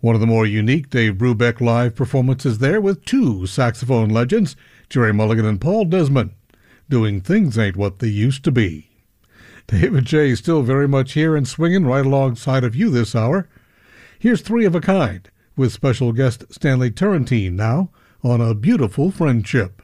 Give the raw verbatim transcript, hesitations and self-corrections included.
One of the more unique Dave Brubeck live performances there with two saxophone legends, Gerry Mulligan and Paul Desmond, doing Things Ain't What They Used to Be. David J. still very much here and swinging right alongside of you this hour. Here's Three of a Kind with special guest Stanley Turrentine now on A Beautiful Friendship.